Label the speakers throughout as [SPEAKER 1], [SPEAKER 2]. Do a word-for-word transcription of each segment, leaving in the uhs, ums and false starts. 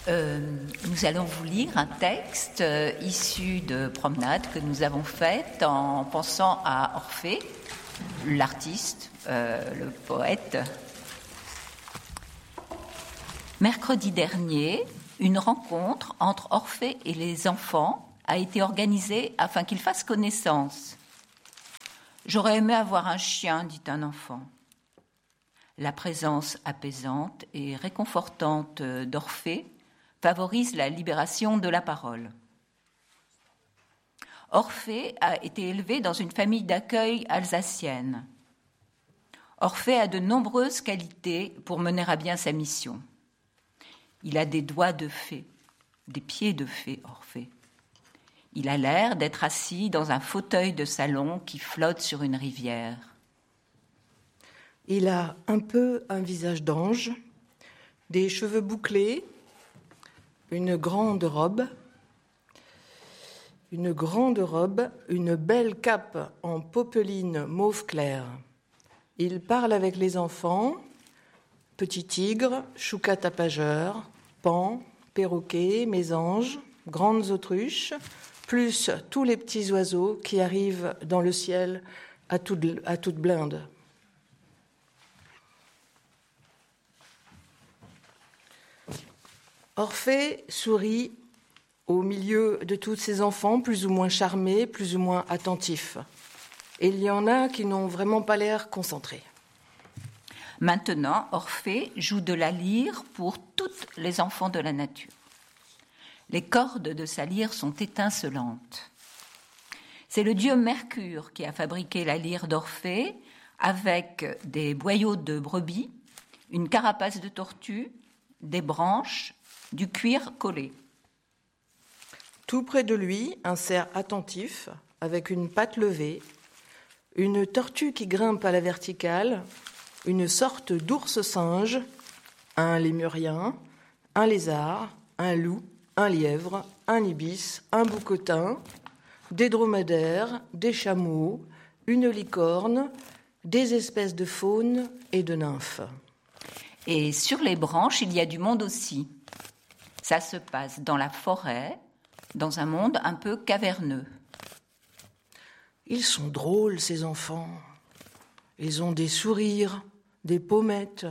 [SPEAKER 1] Euh, nous allons vous lire un texte euh, issu de promenades que nous avons faites en pensant à Orphée, l'artiste, euh, le poète. Mercredi dernier, une rencontre entre Orphée et les enfants a été organisée afin qu'ils fassent connaissance. « J'aurais aimé avoir un chien », dit un enfant. La présence apaisante et réconfortante d'Orphée favorise la libération de la parole. Orphée a été élevé dans une famille d'accueil alsacienne. Orphée a de nombreuses qualités pour mener à bien sa mission. Il a des doigts de fée, des pieds de fée, Orphée. Il a l'air d'être assis dans un fauteuil de salon qui flotte sur une rivière.
[SPEAKER 2] Il a un peu un visage d'ange, des cheveux bouclés, une grande robe, une grande robe, une belle cape en popeline mauve clair. Il parle avec les enfants, petit tigre, choucas tapageur, paon, perroquet, mésange, grandes autruches, plus tous les petits oiseaux qui arrivent dans le ciel à toute, à toute blinde. Orphée sourit au milieu de tous ces enfants, plus ou moins charmés, plus ou moins attentifs. Et il y en a qui n'ont vraiment pas l'air concentrés.
[SPEAKER 1] Maintenant, Orphée joue de la lyre pour tous les enfants de la nature. Les cordes de sa lyre sont étincelantes. C'est le dieu Mercure qui a fabriqué la lyre d'Orphée avec des boyaux de brebis, une carapace de tortue, des branches, du cuir collé.
[SPEAKER 2] Tout près de lui, un cerf attentif, avec une patte levée, une tortue qui grimpe à la verticale, une sorte d'ours-singe, un lémurien, un lézard, un loup, un lièvre, un ibis, un bouquetin, des dromadaires, des chameaux, une licorne, des espèces de faunes et de nymphes.
[SPEAKER 1] Et sur les branches, il y a du monde aussi. Ça se passe dans la forêt, dans un monde un peu caverneux.
[SPEAKER 2] Ils sont drôles, ces enfants. Ils ont des sourires, des pommettes.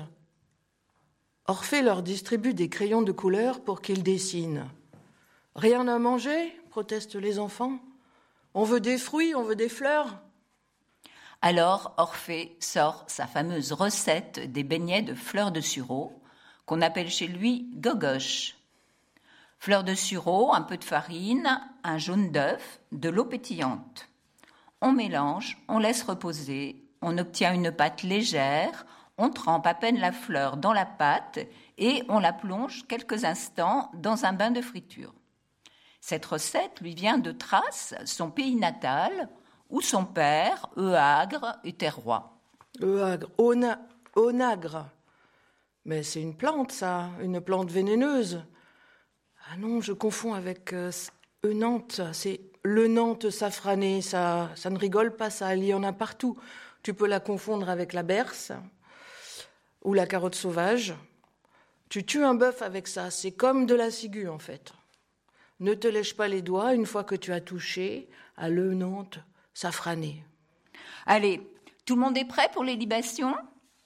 [SPEAKER 2] Orphée leur distribue des crayons de couleur pour qu'ils dessinent. « Rien à manger ?» protestent les enfants. « On veut des fruits, on veut des fleurs. »
[SPEAKER 1] Alors Orphée sort sa fameuse recette des beignets de fleurs de sureau, qu'on appelle chez lui gogoche. Fleurs de sureau, un peu de farine, un jaune d'œuf, de l'eau pétillante. On mélange, on laisse reposer, on obtient une pâte légère, on trempe à peine la fleur dans la pâte et on la plonge quelques instants dans un bain de friture. Cette recette lui vient de Thrace, son pays natal, où son père, Euagre, était roi.
[SPEAKER 2] Euagre, ona, onagre. Mais c'est une plante, ça, une plante vénéneuse. Ah non, je confonds avec euh, Eunante, c'est l'Eunante safranée, ça, ça ne rigole pas, ça, il y en a partout. Tu peux la confondre avec la berce ou la carotte sauvage. Tu tues un bœuf avec ça, c'est comme de la ciguë en fait. Ne te lèche pas les doigts une fois que tu as touché à l'Eunante safranée.
[SPEAKER 1] Allez, tout le monde est prêt pour les libations ?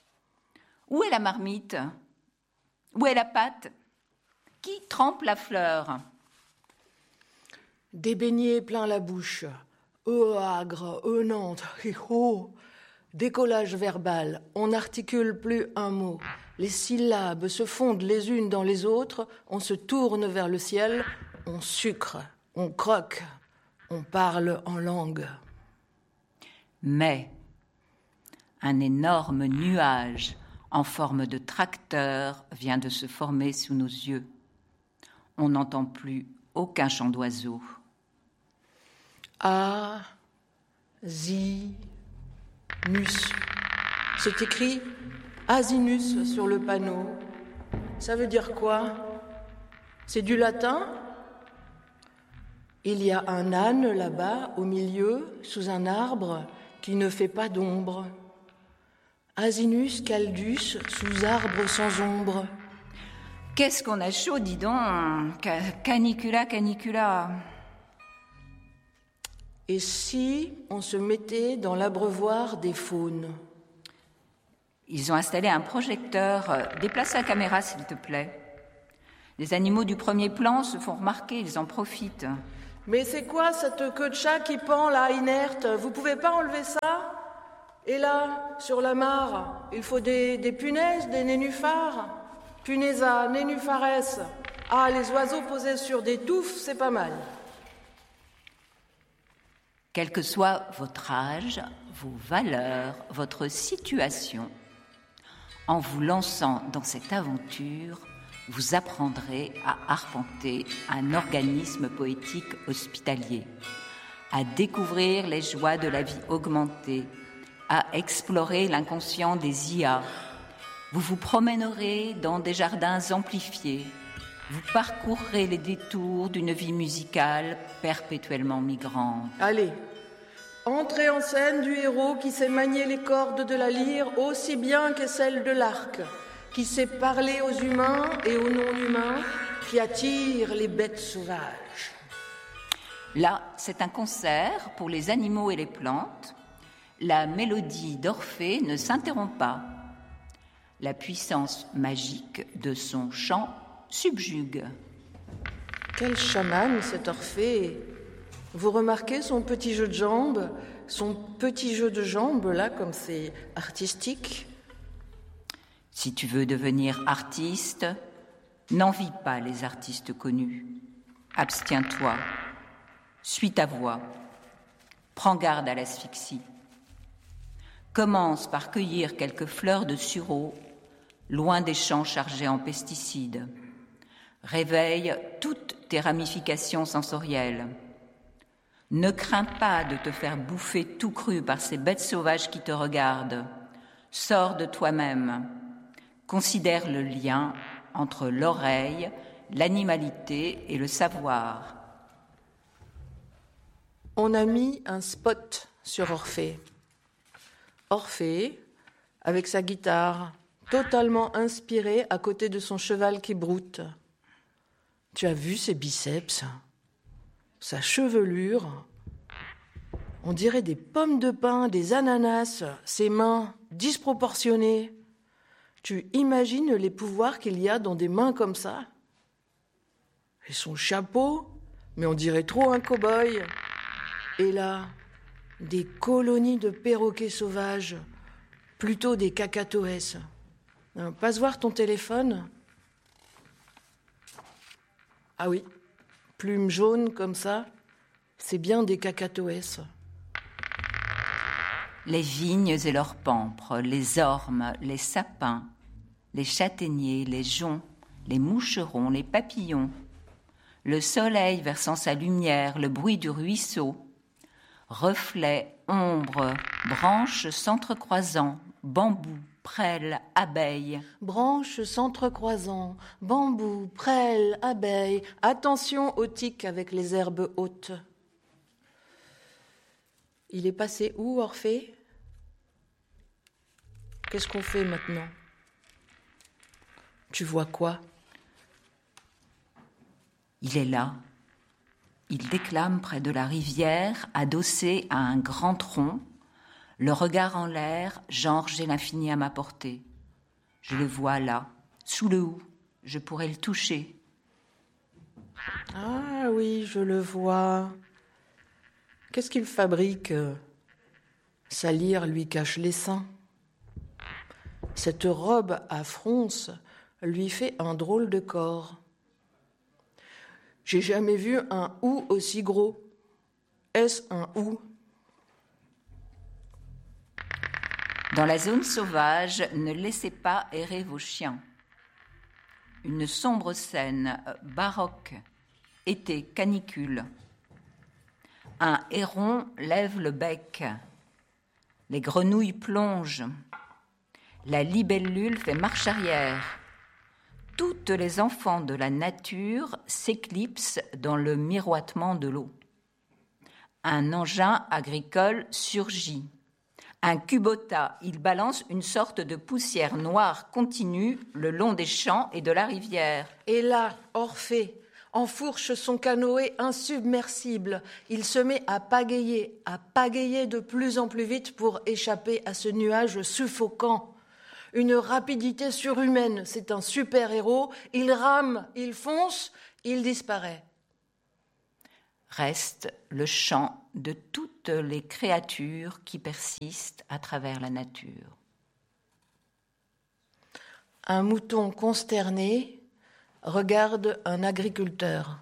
[SPEAKER 1] Où est la marmite ? Où est la pâte ? Qui trempe la fleur ?
[SPEAKER 2] Des beignets plein la bouche. Euagre, Eunante, oh. Décollage verbal. On n'articule plus un mot. Les syllabes se fondent les unes dans les autres. On se tourne vers le ciel. On sucre. On croque. On parle en langue.
[SPEAKER 1] Mais un énorme nuage en forme de tracteur vient de se former sous nos yeux. On n'entend plus aucun chant d'oiseau.
[SPEAKER 2] A, zi, nus. C'est écrit Asinus sur le panneau. Ça veut dire quoi ? C'est du latin ? Il y a un âne là-bas, au milieu, sous un arbre, qui ne fait pas d'ombre. Asinus caldus, sous arbre sans ombre.
[SPEAKER 1] Qu'est-ce qu'on a chaud, dis donc. Canicula, canicula.
[SPEAKER 2] Et si on se mettait dans l'abreuvoir des faunes ?
[SPEAKER 1] Ils ont installé un projecteur. Déplace la caméra, s'il te plaît. Les animaux du premier plan se font remarquer, ils en profitent.
[SPEAKER 2] Mais c'est quoi cette queue de chat qui pend là, inerte ? Vous pouvez pas enlever ça ? Et là, sur la mare, il faut des, des punaises, des nénuphars. Punaisa, nénuphares. Ah, les oiseaux posés sur des touffes, c'est pas mal.
[SPEAKER 1] Quel que soit votre âge, vos valeurs, votre situation, en vous lançant dans cette aventure, vous apprendrez à arpenter un organisme poétique hospitalier, à découvrir les joies de la vie augmentée, à explorer l'inconscient des I A. Vous vous promènerez dans des jardins amplifiés, vous parcourrez les détours d'une vie musicale perpétuellement migrante.
[SPEAKER 2] Allez, entrez en scène du héros qui sait manier les cordes de la lyre aussi bien que celles de l'arc, qui sait parler aux humains et aux non-humains, qui attire les bêtes sauvages.
[SPEAKER 1] Là, c'est un concert pour les animaux et les plantes. La mélodie d'Orphée ne s'interrompt pas. La puissance magique de son chant subjugue.
[SPEAKER 2] Quel chaman, cet Orphée ! Vous remarquez son petit jeu de jambes, son petit jeu de jambes, là, comme c'est artistique ?
[SPEAKER 1] Si tu veux devenir artiste, n'envie pas les artistes connus. Abstiens-toi. Suis ta voix. Prends garde à l'asphyxie. Commence par cueillir quelques fleurs de sureau, loin des champs chargés en pesticides. Réveille toutes tes ramifications sensorielles. Ne crains pas de te faire bouffer tout cru par ces bêtes sauvages qui te regardent. Sors de toi-même. Considère le lien entre l'oreille, l'animalité et le savoir.
[SPEAKER 2] On a mis un spot sur Orphée. Orphée, avec sa guitare, totalement inspiré à côté de son cheval qui broute. Tu as vu ses biceps, sa chevelure, on dirait des pommes de pin, des ananas, ses mains disproportionnées. Tu imagines les pouvoirs qu'il y a dans des mains comme ça ? Et son chapeau, mais on dirait trop un cow-boy. Et là, des colonies de perroquets sauvages, plutôt des cacatoès. Passe voir ton téléphone. Ah oui, plumes jaunes comme ça, c'est bien des cacatoès.
[SPEAKER 1] Les vignes et leurs pampres, les ormes, les sapins, les châtaigniers, les joncs, les moucherons, les papillons, le soleil versant sa lumière, le bruit du ruisseau, reflets, ombres, branches s'entrecroisant, bambous, prêles, abeilles.
[SPEAKER 2] Branches s'entrecroisant, bambous, prêles, abeilles. Attention aux tiques avec les herbes hautes. Il est passé où, Orphée ? Qu'est-ce qu'on fait maintenant ? Tu vois quoi ?
[SPEAKER 1] Il est là. Il déclame près de la rivière, adossé à un grand tronc, le regard en l'air, genre j'ai l'infini à ma portée. Je le vois là, sous le hou, je pourrais le toucher.
[SPEAKER 2] Ah oui, je le vois. Qu'est-ce qu'il fabrique ? Sa lyre lui cache les seins. Cette robe à fronce lui fait un drôle de corps. J'ai jamais vu un hou aussi gros. Est-ce un hou ?
[SPEAKER 1] Dans la zone sauvage, ne laissez pas errer vos chiens. Une sombre scène baroque, été, canicule. Un héron lève le bec. Les grenouilles plongent. La libellule fait marche arrière. Toutes les enfants de la nature s'éclipsent dans le miroitement de l'eau. Un engin agricole surgit. Un Kubota, il balance une sorte de poussière noire continue le long des champs et de la rivière.
[SPEAKER 2] Et là, Orphée enfourche son canoë insubmersible. Il se met à pagayer, à pagayer de plus en plus vite pour échapper à ce nuage suffocant. Une rapidité surhumaine, c'est un super-héros. Il rame, il fonce, il disparaît.
[SPEAKER 1] Reste le chant de toutes les créatures qui persistent à travers la nature.
[SPEAKER 2] Un mouton consterné regarde un agriculteur.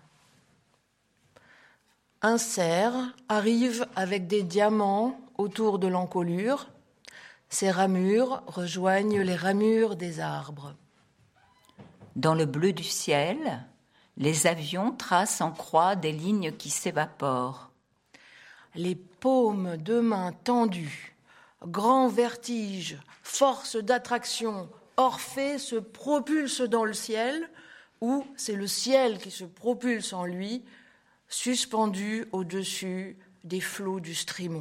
[SPEAKER 2] Un cerf arrive avec des diamants autour de l'encolure. Ses ramures rejoignent les ramures des arbres.
[SPEAKER 1] Dans le bleu du ciel, les avions tracent en croix des lignes qui s'évaporent.
[SPEAKER 2] Les paumes de main tendues, grand vertige, force d'attraction, Orphée se propulse dans le ciel, ou c'est le ciel qui se propulse en lui, suspendu au-dessus des flots du Strimon.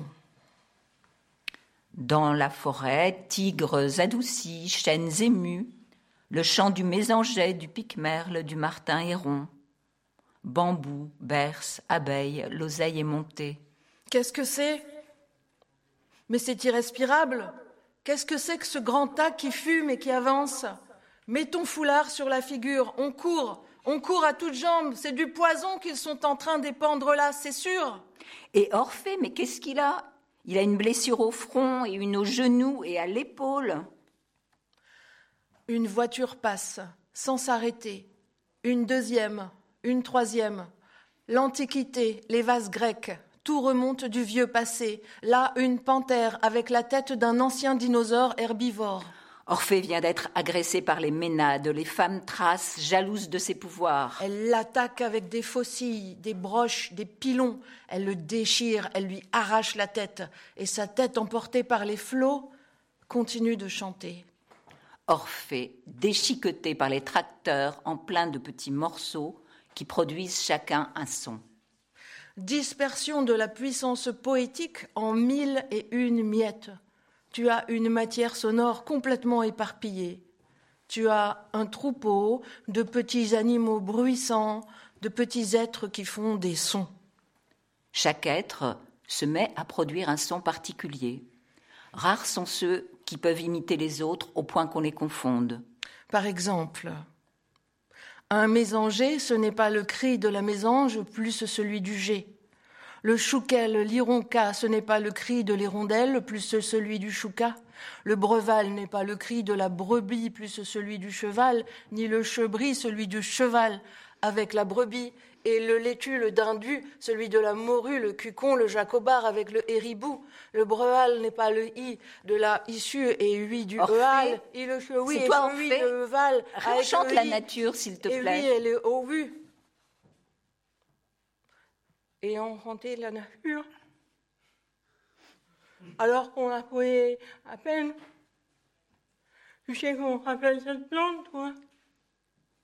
[SPEAKER 1] Dans la forêt, tigres adoucis, chênes émus, le chant du mésanget, du pique-merle, du martin héron. Bambou, berce, abeille, l'oseille est montée.
[SPEAKER 2] Qu'est-ce que c'est ? Mais c'est irrespirable. Qu'est-ce que c'est que ce grand tas qui fume et qui avance ? Mets ton foulard sur la figure, on court, on court à toutes jambes, c'est du poison qu'ils sont en train d'épandre là, c'est sûr.
[SPEAKER 1] Et Orphée, mais qu'est-ce qu'il a ? Il a une blessure au front et une au genou et à l'épaule.
[SPEAKER 2] Une voiture passe, sans s'arrêter. Une deuxième, une troisième. L'Antiquité, les vases grecs, tout remonte du vieux passé. Là, une panthère avec la tête d'un ancien dinosaure herbivore.
[SPEAKER 1] Orphée vient d'être agressée par les Ménades, les femmes thraces, jalouses de ses pouvoirs.
[SPEAKER 2] Elle l'attaque avec des faucilles, des broches, des pilons. Elle le déchire, elle lui arrache la tête. Et sa tête, emportée par les flots, continue de chanter.
[SPEAKER 1] Orphée, déchiquetée par les tracteurs en plein de petits morceaux qui produisent chacun un son.
[SPEAKER 2] Dispersion de la puissance poétique en mille et une miettes. Tu as une matière sonore complètement éparpillée. Tu as un troupeau de petits animaux bruissants, de petits êtres qui font des sons.
[SPEAKER 1] Chaque être se met à produire un son particulier. Rares sont ceux qui peuvent imiter les autres au point qu'on les confonde.
[SPEAKER 2] Par exemple, un mésanger, ce n'est pas le cri de la mésange plus celui du geai. Le chouquel, l'ironca, ce n'est pas le cri de l'hirondelle plus celui du chouca. Le breval n'est pas le cri de la brebis plus celui du cheval, ni le chebris celui du cheval avec la brebis, et le laitue, le dindu, celui de la morue, le cucon, le jacobard avec le héribou. Le breval n'est pas le i de la issue et ui du eal, et le cheoui et celui de eval.
[SPEAKER 1] Chante la nature, s'il te plaît.
[SPEAKER 2] Et oui, elle est au vu. Et on chantait la nature. Alors qu'on a trouvé à peine. Tu sais comment on appelle cette plante, toi ?